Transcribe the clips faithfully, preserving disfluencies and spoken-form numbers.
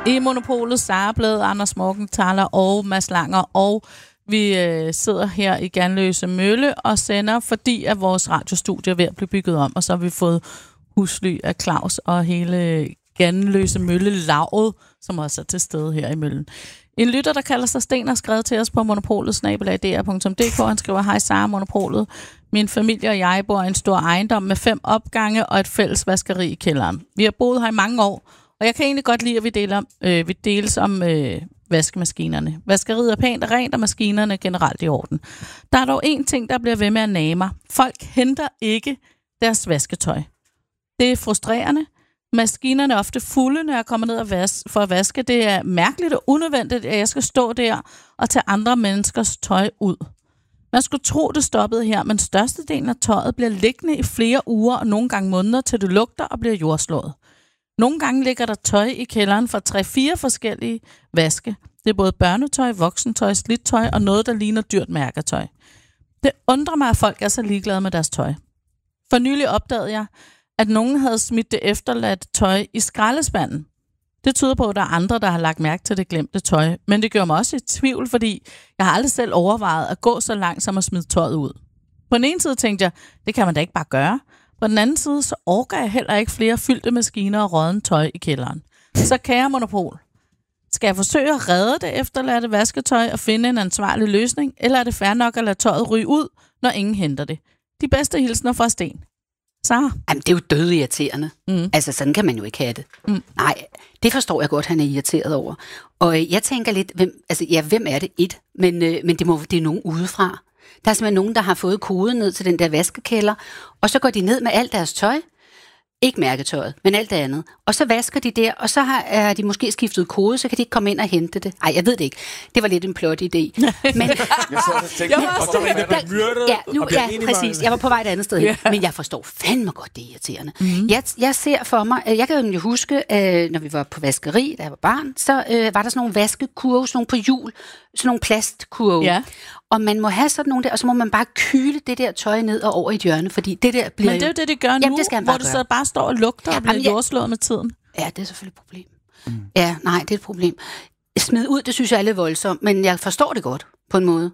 I Monopolet, Sara Blæd, Anders Morgenthaler og Mads Langer, og vi øh, sidder her i Ganløse Mølle og sender, fordi at vores radiostudie er ved at blive bygget om, og så har vi fået husly af Claus og hele Ganløse Mølle-laget, som også er til stede her i Møllen. En lytter, der kalder sig Sten, har skrevet til os på monopolet snabel-a d r punktum d k. Han skriver, hej Sara, Monopolet. Min familie og jeg bor i en stor ejendom med fem opgange og et fælles vaskeri i kælderen. Vi har boet her i mange år, og jeg kan egentlig godt lide, at vi, deler, øh, vi deles om øh, vaskemaskinerne. Vaskeriet er pænt og rent, og maskinerne generelt i orden. Der er dog en ting, der bliver ved med at nage mig. Folk henter ikke deres vasketøj. Det er frustrerende. Maskinerne er ofte fulde, når jeg kommer ned og vas- for at vaske. Det er mærkeligt og unødvendigt, at jeg skal stå der og tage andre menneskers tøj ud. Man skulle tro, det stoppede her, men størstedelen af tøjet bliver liggende i flere uger og nogle gange måneder, til det lugter og bliver jordslået. Nogle gange ligger der tøj i kælderen fra tre-fire forskellige vaske. Det er både børnetøj, voksentøj, slidt tøj og noget, der ligner dyrt mærketøj. Det undrer mig, at folk er så ligeglade med deres tøj. For nylig opdagede jeg, at nogen havde smidt det efterladte tøj i skraldespanden. Det tyder på, at der er andre, der har lagt mærke til det glemte tøj. Men det gør mig også i tvivl, fordi jeg har aldrig selv overvejet at gå så langt som at smide tøjet ud. På den ene side tænkte jeg, det kan man da ikke bare gøre. På den anden side, så orker jeg heller ikke flere fyldte maskiner og rådden tøj i kælderen. Så kære Monopol, skal jeg forsøge at redde det efterladte vasketøj og finde en ansvarlig løsning, eller er det fair nok at lade tøjet ryge ud, når ingen henter det? De bedste hilsner fra Sten. Sara? Jamen, det er jo dødirriterende. Mm. Altså, sådan kan man jo ikke have det. Mm. Nej, det forstår jeg godt, han er irriteret over. Og øh, jeg tænker lidt, hvem, altså, ja, hvem er det? Et, men, øh, men det, må, det er nogen udefra. Der er simpelthen nogen, der har fået koden ned til den der vaskekælder, og så går de ned med alt deres tøj. Ikke mærketøjet, men alt det andet. Og så vasker de der, og så har er de måske skiftet kode, så kan de ikke komme ind og hente det. Ej, jeg ved det ikke. Det var lidt en plot idé. Men jeg så og tænkte, og så er en, der blev myrdet, ja, nu, og bliver ja, præcis. Jeg var på vej et andet sted hen. Men jeg forstår fandme godt, det er irriterende. Mm-hmm. Jeg, jeg ser for mig, jeg kan jo huske, øh, når vi var på vaskeri, da jeg var barn, så øh, var der sådan nogle vaskekurve, sådan nogle på hjul, sådan nogle plastkurve. Ja. Og man må have sådan nogle der, og så må man bare kyle det der tøj ned og over i et hjørne, fordi det der bliver. Men det er jo det, det gør nu, jamen, det hvor det så bare står og lugter og bliver ja, jordslået med tiden. Ja, det er selvfølgelig et problem. Mm. Ja, nej, det er et problem. Smid ud, det synes jeg er lidt voldsomt, men jeg forstår det godt, på en måde.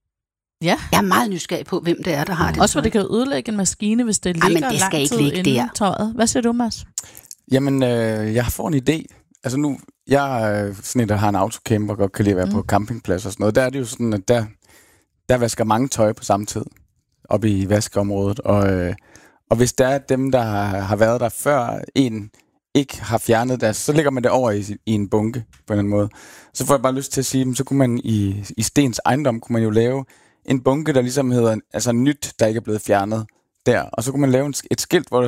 Ja. Jeg er meget nysgerrig på, hvem det er, der har det. Også for det kan ødelægge en maskine, hvis det ligger det lang tid inden der. Tøjet. Hvad siger du, Mads? Jamen, øh, jeg får en idé. Altså nu, jeg er sådan en, der har en autocamper og godt kan lide at være mm. på campingplads og sådan noget. Der er det jo sådan, at der, der vasker mange tøj på samme tid oppe i vaskeområdet. Og, øh, og hvis der er dem, der har, har været der før en ikke har fjernet deres, så lægger man det over i, i en bunke på en eller anden måde. Så får jeg bare lyst til at sige, så kunne man i, i Stens ejendom, kunne man jo lave en bunke, der ligesom hedder altså nyt, der ikke er blevet fjernet der. Og så kunne man lave en, et skilt, hvor